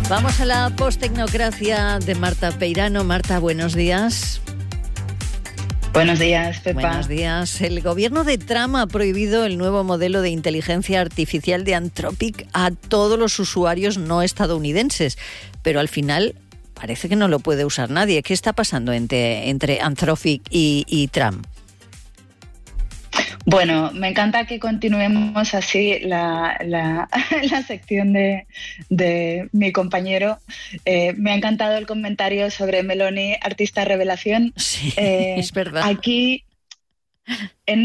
Vamos a la posttecnocracia de Marta Peirano. Marta, buenos días. Buenos días, Pepa. Buenos días. El gobierno de Trump ha prohibido el nuevo modelo de inteligencia artificial de Anthropic a todos los usuarios no estadounidenses, pero al final parece que no lo puede usar nadie. ¿Qué está pasando entre Anthropic y Trump? Bueno, me encanta que continuemos así la sección de mi compañero. Me ha encantado el comentario sobre Meloni, artista revelación. Sí, es verdad. Aquí, en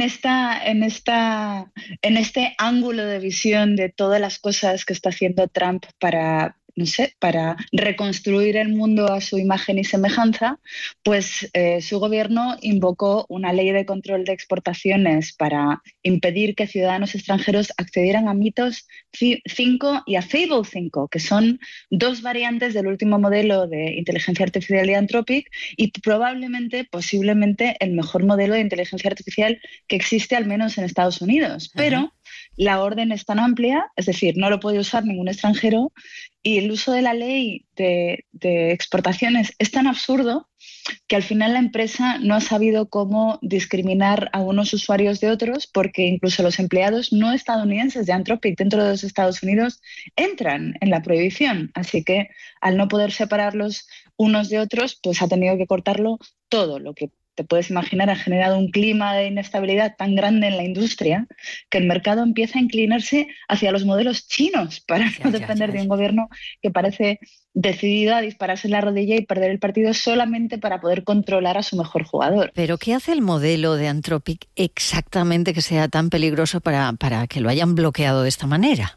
este ángulo de visión de todas las cosas que está haciendo Trump para reconstruir el mundo a su imagen y semejanza, pues su gobierno invocó una ley de control de exportaciones para impedir que ciudadanos extranjeros accedieran a Mythos 5 y a Fable 5, que son dos variantes del último modelo de inteligencia artificial de Anthropic y posiblemente el mejor modelo de inteligencia artificial que existe, al menos en Estados Unidos. Pero la orden es tan amplia, es decir, no lo puede usar ningún extranjero, y el uso de la ley de exportaciones es tan absurdo que al final la empresa no ha sabido cómo discriminar a unos usuarios de otros, porque incluso los empleados no estadounidenses de Anthropic dentro de los Estados Unidos entran en la prohibición. Así que al no poder separarlos unos de otros, pues ha tenido que cortarlo todo. Lo que te puedes imaginar ha generado un clima de inestabilidad tan grande en la industria que el mercado empieza a inclinarse hacia los modelos chinos para no depender de un gobierno que parece decidido a dispararse en la rodilla y perder el partido solamente para poder controlar a su mejor jugador. ¿Pero qué hace el modelo de Anthropic exactamente que sea tan peligroso para que lo hayan bloqueado de esta manera?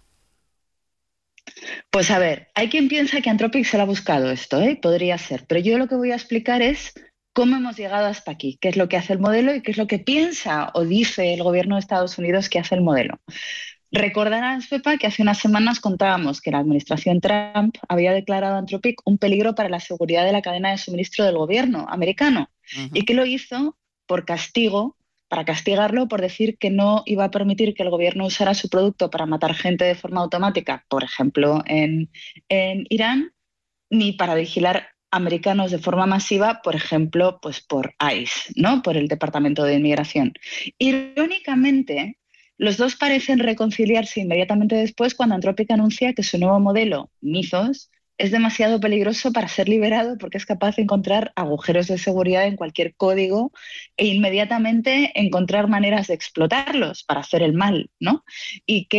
Pues a ver, hay quien piensa que Anthropic se lo ha buscado esto, podría ser, pero yo lo que voy a explicar es cómo hemos llegado hasta aquí, qué es lo que hace el modelo y qué es lo que piensa o dice el gobierno de Estados Unidos que hace el modelo. Recordarás, Pepa, que hace unas semanas contábamos que la administración Trump había declarado a Anthropic un peligro para la seguridad de la cadena de suministro del gobierno americano y que lo hizo por castigo, para castigarlo por decir que no iba a permitir que el gobierno usara su producto para matar gente de forma automática, por ejemplo, en Irán, ni para vigilar americanos de forma masiva, por ejemplo, pues por ICE, ¿no? Por el Departamento de Inmigración. Irónicamente, los dos parecen reconciliarse inmediatamente después cuando Anthropic anuncia que su nuevo modelo, Mythos, es demasiado peligroso para ser liberado porque es capaz de encontrar agujeros de seguridad en cualquier código e inmediatamente encontrar maneras de explotarlos para hacer el mal, ¿no? Y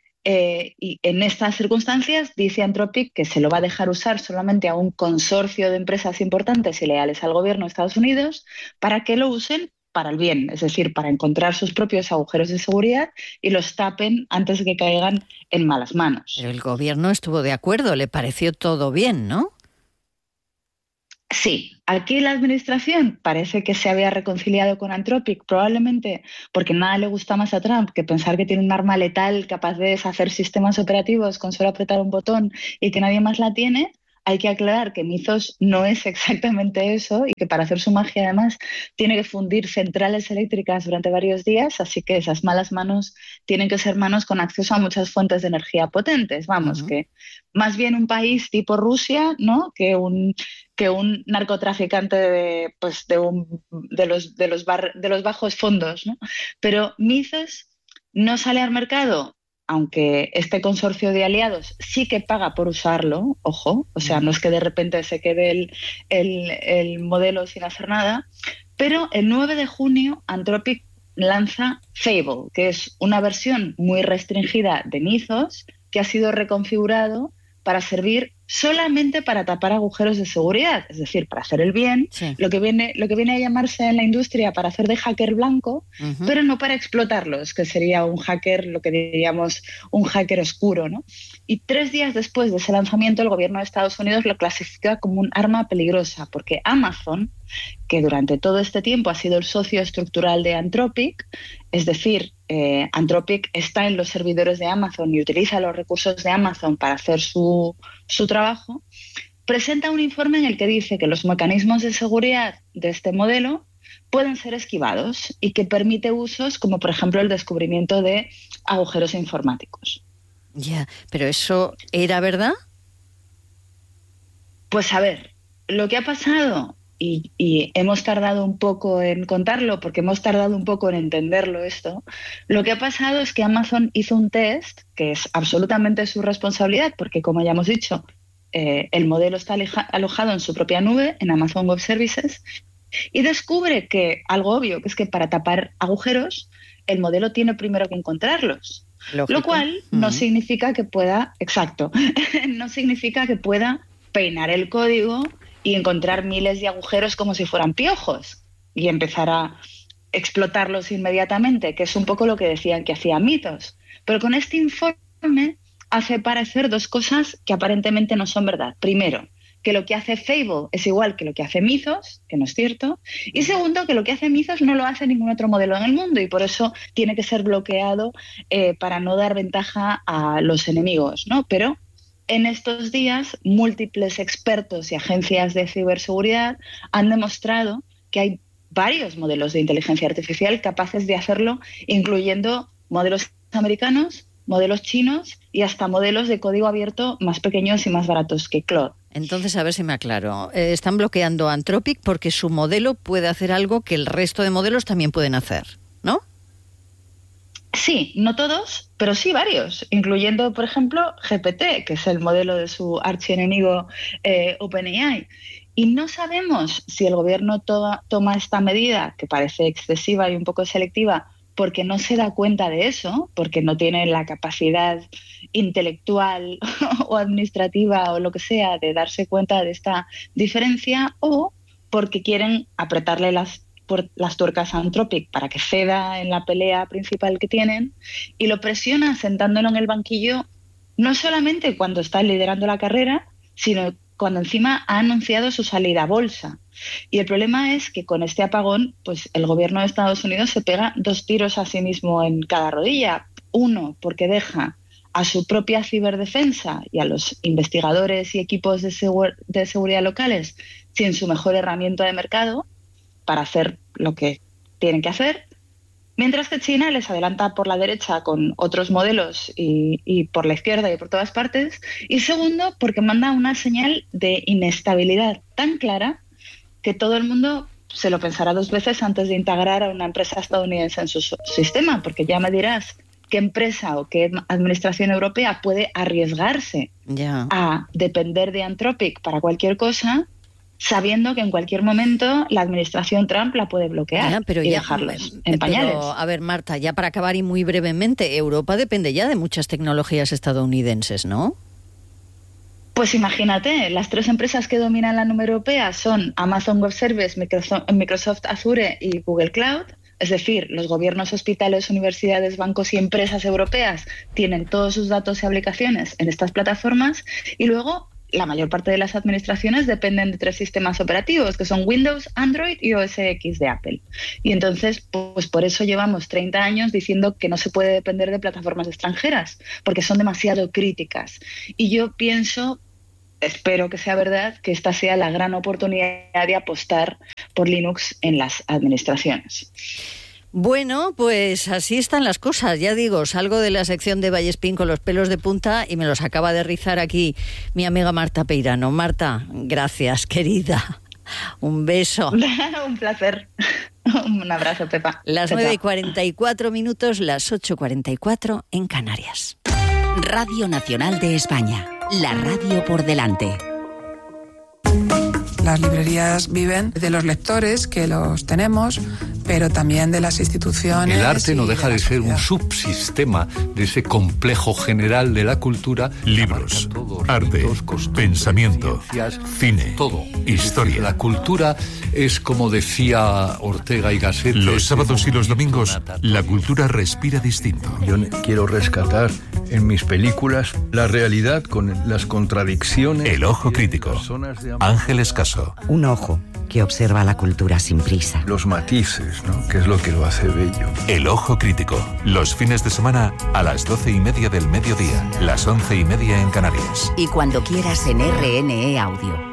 en estas circunstancias dice Anthropic que se lo va a dejar usar solamente a un consorcio de empresas importantes y leales al gobierno de Estados Unidos para que lo usen para el bien, es decir, para encontrar sus propios agujeros de seguridad y los tapen antes de que caigan en malas manos. Pero el gobierno estuvo de acuerdo, le pareció todo bien, ¿no? Sí, aquí la administración parece que se había reconciliado con Anthropic, probablemente porque nada le gusta más a Trump que pensar que tiene un arma letal capaz de deshacer sistemas operativos con solo apretar un botón y que nadie más la tiene. Hay que aclarar que Mythos no es exactamente eso y que para hacer su magia además tiene que fundir centrales eléctricas durante varios días, así que esas malas manos tienen que ser manos con acceso a muchas fuentes de energía potentes. Vamos, que más bien un país tipo Rusia, ¿no? que un narcotraficante de los bajos fondos, ¿no? Pero Mythos no sale al mercado, aunque este consorcio de aliados sí que paga por usarlo, ojo, o sea, no es que de repente se quede el modelo sin hacer nada, pero el 9 de junio Anthropic lanza Fable, que es una versión muy restringida de Mythos que ha sido reconfigurado para servir solamente para tapar agujeros de seguridad, es decir, para hacer el bien, sí. lo que viene a llamarse en la industria para hacer de hacker blanco, pero no para explotarlos, que sería un hacker, lo que diríamos un hacker oscuro, ¿no? Y 3 días después de ese lanzamiento, el gobierno de Estados Unidos lo clasifica como un arma peligrosa, porque Amazon, que durante todo este tiempo ha sido el socio estructural de Anthropic, es decir, Anthropic está en los servidores de Amazon y utiliza los recursos de Amazon para hacer su trabajo, presenta un informe en el que dice que los mecanismos de seguridad de este modelo pueden ser esquivados y que permite usos como, por ejemplo, el descubrimiento de agujeros informáticos. Ya, pero ¿eso era verdad? Pues a ver, lo que ha pasado, y hemos tardado un poco en contarlo, porque hemos tardado un poco en entenderlo esto, lo que ha pasado es que Amazon hizo un test, que es absolutamente su responsabilidad, porque como ya hemos dicho, el modelo está alojado en su propia nube, en Amazon Web Services, y descubre que algo obvio, que es que para tapar agujeros, el modelo tiene primero que encontrarlos. Lógico. Lo cual no significa que pueda, exacto, no significa que pueda peinar el código y encontrar miles de agujeros como si fueran piojos y empezar a explotarlos inmediatamente, que es un poco lo que decían que hacía Mythos. Pero con este informe hace parecer dos cosas que aparentemente no son verdad. Primero, que lo que hace Fable es igual que lo que hace Mythos, que no es cierto. Y segundo, que lo que hace Mythos no lo hace ningún otro modelo en el mundo y por eso tiene que ser bloqueado para no dar ventaja a los enemigos, ¿no? Pero en estos días, múltiples expertos y agencias de ciberseguridad han demostrado que hay varios modelos de inteligencia artificial capaces de hacerlo, incluyendo modelos americanos, modelos chinos y hasta modelos de código abierto más pequeños y más baratos que Claude. Entonces, a ver si me aclaro. Están bloqueando a Anthropic porque su modelo puede hacer algo que el resto de modelos también pueden hacer, ¿no? Sí, no todos, pero sí varios, incluyendo, por ejemplo, GPT, que es el modelo de su archienemigo OpenAI. Y no sabemos si el gobierno toma esta medida, que parece excesiva y un poco selectiva, porque no se da cuenta de eso, porque no tiene la capacidad intelectual o administrativa o lo que sea de darse cuenta de esta diferencia, o porque quieren apretarle las tuercas a Anthropic para que ceda en la pelea principal que tienen y lo presiona sentándolo en el banquillo no solamente cuando está liderando la carrera, sino cuando encima ha anunciado su salida a bolsa. Y el problema es que con este apagón, pues el gobierno de Estados Unidos se pega 2 tiros a sí mismo en cada rodilla. Uno, porque deja a su propia ciberdefensa y a los investigadores y equipos de seguridad locales sin su mejor herramienta de mercado para hacer lo que tienen que hacer, mientras que China les adelanta por la derecha con otros modelos y por la izquierda y por todas partes. Y segundo, porque manda una señal de inestabilidad tan clara que todo el mundo se lo pensará 2 veces antes de integrar a una empresa estadounidense en su sistema, porque ya me dirás qué empresa o qué administración europea puede arriesgarse a depender de Anthropic para cualquier cosa, sabiendo que en cualquier momento la administración Trump la puede bloquear y dejarlos en pañales. Pero, a ver, Marta, ya para acabar y muy brevemente, Europa depende ya de muchas tecnologías estadounidenses, ¿no? Pues imagínate, las 3 empresas que dominan la nube europea son Amazon Web Services, Microsoft Azure y Google Cloud. Es decir, los gobiernos, hospitales, universidades, bancos y empresas europeas tienen todos sus datos y aplicaciones en estas plataformas y luego la mayor parte de las administraciones dependen de 3 sistemas operativos, que son Windows, Android y OS X de Apple. Y entonces, pues por eso llevamos 30 años diciendo que no se puede depender de plataformas extranjeras, porque son demasiado críticas. Y yo pienso, espero que sea verdad, que esta sea la gran oportunidad de apostar por Linux en las administraciones. Bueno, pues así están las cosas. Ya digo, salgo de la sección de Vallespín con los pelos de punta y me los acaba de rizar aquí mi amiga Marta Peirano. Marta, gracias, querida. Un beso. Un placer. Un abrazo, Pepa. Las 9:44, las 8:44 en Canarias. Radio Nacional de España, la radio por delante. Las librerías viven de los lectores, que los tenemos, pero también de las instituciones. El arte no deja de ser un subsistema de ese complejo general de la cultura. Libros, arte, pensamiento, cine, todo, historia. La cultura es, como decía Ortega y Gasset, los sábados y los domingos, la cultura respira distinto. Yo quiero rescatar en mis películas la realidad con las contradicciones. El ojo crítico. Ángeles Caso. Un ojo que observa la cultura sin prisa. Los matices, ¿no? Que es lo que lo hace bello. El ojo crítico. Los fines de semana a las 12:30 del mediodía, las 11:30 en Canarias. Y cuando quieras en RNE Audio.